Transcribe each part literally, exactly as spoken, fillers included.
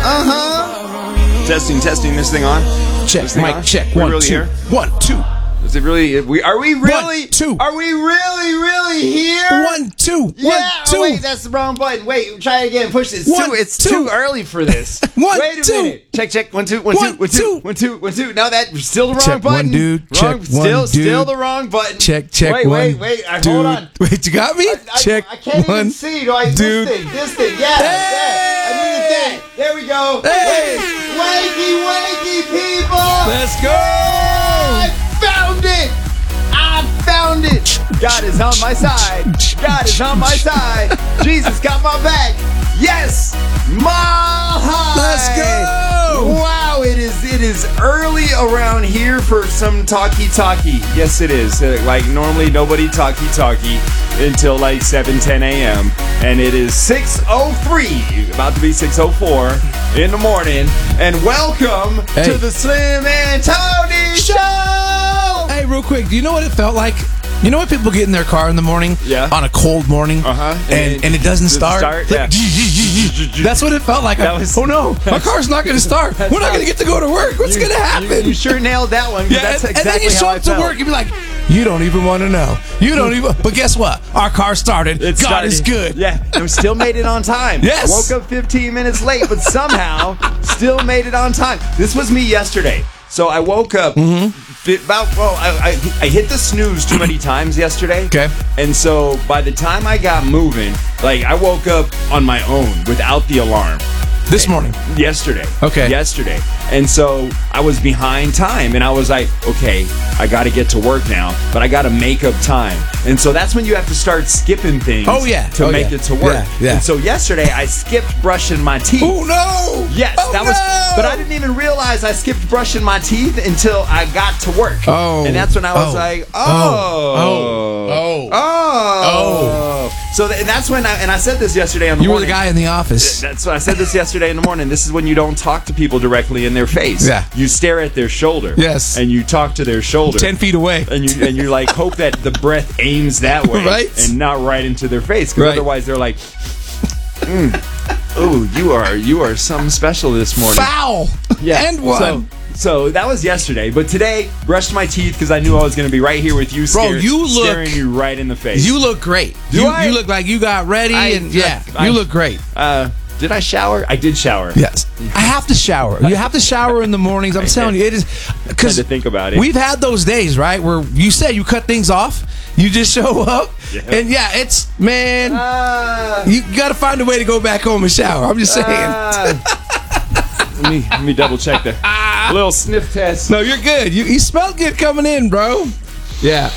Uh-huh. Testing, testing. This thing on? Check, This thing mic on? check. We One, really two. here? One, two. Is it really? Are we, are we really? One, two. Are we really, really here? One, two. Yeah. One, two. Oh, wait, that's the wrong button. Wait, try it again. Push this. One, too, it's two. too early for this. One, Wait a two. minute. Check, check. One, two, one, One, two, one, two, two. one, two, one, two. No, that's still the wrong Check button. one, dude. Wrong, Check still, one, Still dude. the wrong button. Check, check wait, one. Wait, wait, wait. I, dude. hold on. Wait, you got me? I, I, check I can't one. even see. Do I? Dude. This thing. This thing. Yeah. Hey. Yeah. I needed that. There we go. Hey. Wakey, wakey, people. Let's go. I found it. I found it. God is on my side. God is on my side. Jesus got my back. Yes. Mile high. Let's go. Wow, it is it is early around here for some talkie-talkie. Yes, it is. Uh, like, normally nobody talkie-talkie until like seven, ten a.m. And it is six oh three, about to be six oh four in the morning. And welcome Hey. to the Slim and Tony Show! Hey, real quick, do you know what it felt like? You know when people get in their car in the morning? Yeah. On a cold morning? Uh-huh. And, And and it doesn't doesn't start? start, Like, yeah. That's what it felt like. That I- was- oh no, my car's not going to start. We're not going to get to go to work. What's You- going to happen? You, you sure nailed that one. 'Cause Yeah, that's and, exactly and then you show how I up to felt. work and be like, you don't even want to know. You don't even. But guess what? Our car started. It God started. is good. Yeah, and we still made it on time. Yes. Woke up fifteen minutes late, but somehow still made it on time. This was me yesterday. So I woke up Mm-hmm. fi- about, well, I, I, I hit the snooze too many times yesterday. Okay. And so by the time I got moving, like, I woke up on my own without the alarm. This morning. Yesterday. Okay. Yesterday. And so I was behind time and I was like, okay, I got to get to work now, but I got to make up time. And so that's when you have to start skipping things Oh, yeah. to Oh, make yeah. it to work. Yeah, yeah. And so yesterday I skipped brushing my teeth. Oh no! Yes, oh, that was, no! but I didn't even realize I skipped brushing my teeth until I got to work. Oh. And that's when I was Oh. like, Oh. oh. Oh. Oh. So th- and that's when I, and I said this yesterday on the You were morning. the guy in the office. That's what I said this yesterday in the morning. This is when you don't talk to people directly in their face. Yeah. You stare at their shoulder. Yes. And you talk to their shoulder. Ten feet away. And you and you like hope that the breath aims that way, Right. and not right into their face, because Right. otherwise they're like, mm, "Oh, you are you are something special this morning." Foul. Yeah. And one. So, so that was yesterday, but today brushed my teeth because I knew I was going to be right here with you, Bro, stare- you look- staring you right in the face. You look great. Do you, I? you look like you got ready, I- and yeah, I- you look great. Uh, did I shower? I did shower. Yes, I have to shower. You have to shower in the mornings. I'm telling you, it is because Had to think about it. We've had those days, right, where you said you cut things off, you just show up, Yeah. and yeah, it's man, Uh, you got to find a way to go back home and shower. I'm just saying. uh, let me let me double check the little sniff test. No, you're good. You, you smell good coming in, bro. Yeah.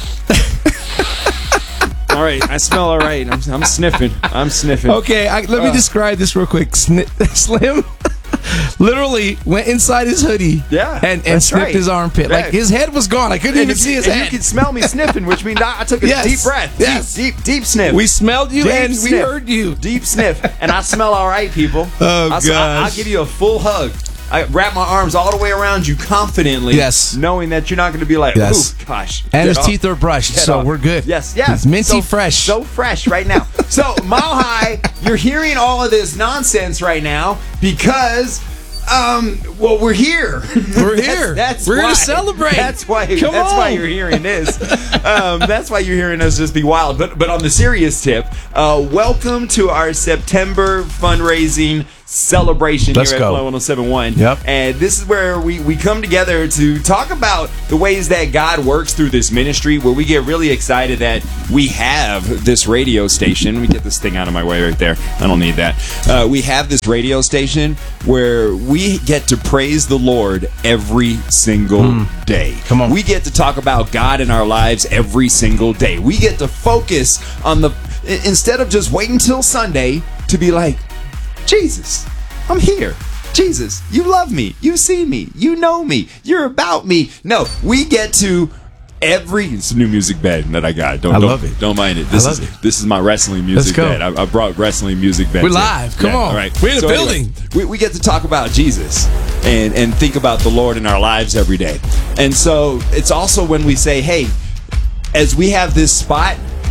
All right, I smell all right. I'm, I'm sniffing. I'm sniffing. Okay, I, let me Uh. describe this real quick. Sni- Slim literally went inside his hoodie Yeah, and, and that's sniffed right. his armpit. Yeah. Like, his head was gone. I couldn't And even if see you, his and head. you could smell me sniffing, which means I, I took a Yes. deep breath. Yes. Deep, deep, deep sniff. We smelled you Deep and we sniff. heard you. Deep sniff. And I smell all right, people. Oh, I'll, s- I'll, I'll gosh. give you a full hug. I wrap my arms all the way around you confidently. Yes. Knowing that you're not going to be like, Yes. ooh, gosh. And get his off. teeth are brushed, Get so off. we're good. Yes, yes. It's minty So- fresh. So fresh right now. So, Mile High, you're hearing all of this nonsense right now because, um, well, we're here. We're That's- here. That's We're why. gonna celebrate. That's why. Come that's why on. you're hearing this. Um, that's why you're hearing us just be wild. But but on the serious tip, uh, welcome to our September fundraising celebration Let's here go. at Flow one oh seven point one. Yep. And this is where we, we come together to talk about the ways that God works through this ministry, where we get really excited that we have this radio station. Let me get this thing out of my way right there. I don't need that. Uh, we have this radio station where we get to praise the Lord every single day. Come on. We get to talk about God in our lives every single day. We get to focus on the, i- instead of just waiting till Sunday to be like, Jesus, I'm here. Jesus, you love me. You see me. You know me. You're about me. No, we get to every. It's a new music bed that I got. Don't, I don't, love it. Don't mind it. This I is love it. this is my wrestling music go. bed. I, I brought wrestling music bed. We're live. Come on. All right. We're in the anyway, building. we, we get to talk about Jesus and and think about the Lord in our lives every day. And so it's also when we say, hey, as we have this spot,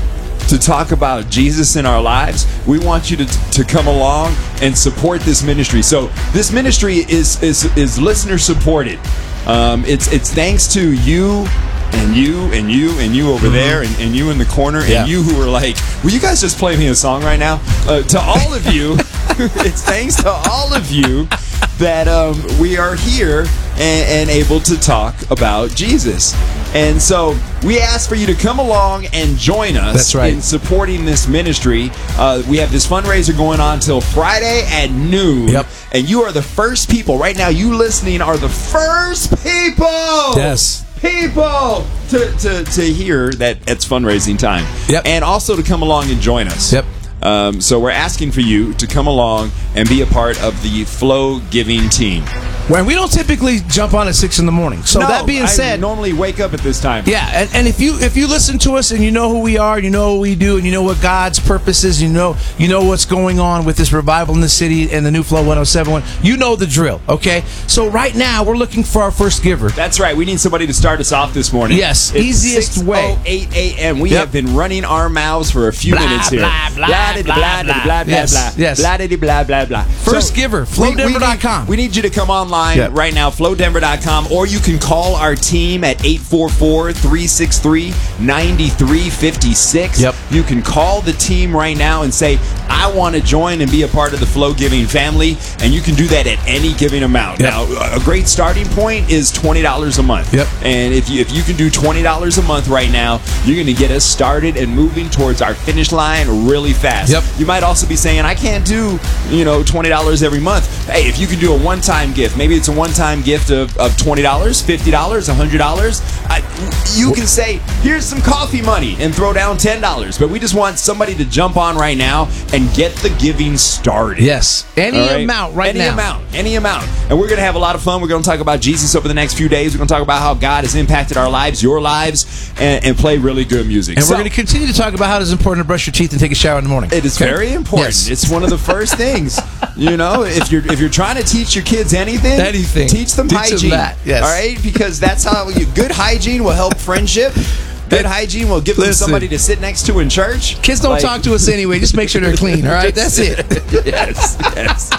to talk about Jesus in our lives, we want you to, to come along and support this ministry. So this ministry is is, is listener supported. Um, it's it's thanks to you and you and you and you over mm-hmm. there and, and you in the corner and yeah. you who are like, will you guys just play me a song right now? Uh, to all of you, it's thanks to all of you that um, we are here and, and able to talk about Jesus. And so we ask for you to come along and join us That's right. in supporting this ministry. Uh, we have this fundraiser going on till Friday at noon. Yep. And you are the first people. Right now, you listening are the first people. Yes. People to, to, to hear that it's fundraising time. Yep. And also to come along and join us. Yep. Um, so we're asking for you to come along and be a part of the Flow Giving team. When we don't typically jump on at six in the morning. So No, that being I said, normally wake up at this time. yeah, and, and if you if you listen to us and you know who we are, you know what we do, and you know what God's purpose is, you know you know what's going on with this revival in the city and the new Flow one oh seven one, you know the drill, okay? So right now we're looking for our first giver. That's right. We need somebody to start us off this morning. Yes, It's easiest way. six oh eight a.m. We Yep. have been running our mouths for a few Blah, minutes here. blah, blah, blah, blah, blah, blah, blah. blah, blah, Yes, blah, yes. blah, blah, blah, blah. First giver, flow denver dot com. We, we, need, we need you to come online Yep. right now, flow denver dot com, or you can call our team at eight four four, three six three, nine three five six. Yep. You can call the team right now and say, I want to join and be a part of the Flow Giving family, and you can do that at any given amount. Yep. Now, a great starting point is twenty dollars a month. Yep. And if you if you can do twenty dollars a month right now, you're going to get us started and moving towards our finish line really fast. Yep. You might also be saying, I can't do, you know, twenty dollars every month. Hey, if you can do a one-time gift, maybe it's a one-time gift of, of twenty dollars, fifty dollars, one hundred dollars. I, you can say, here's some coffee money and throw down ten dollars. But we just want somebody to jump on right now and get the giving started. Yes, any All right? amount right any now. Any amount, any amount. And we're going to have a lot of fun. We're going to talk about Jesus over the next few days. We're going to talk about how God has impacted our lives, your lives, and, and play really good music. And So, we're going to continue to talk about how it's important to brush your teeth and take a shower in the morning. it is Okay? very important. Yes. It's one of the first things. You know, if you're if you're trying to teach your kids anything, Anything. teach them Teach them hygiene. that, yes. All right, because that's how you, good hygiene will help friendship. Good hygiene will give them Listen. somebody to sit next to in church. Kids don't Like- talk to us anyway. Just make sure they're clean, all right? That's it. Yes, yes.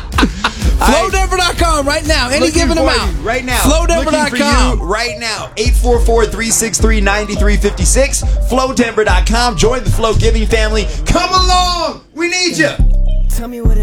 flow denver dot com right now. Any Looking given for amount. you right now. flow denver dot Looking com. for you right now. eight four four, three six three, nine three five six. flow denver dot com. Join the Flow Giving family. Come along. We need you. Tell me what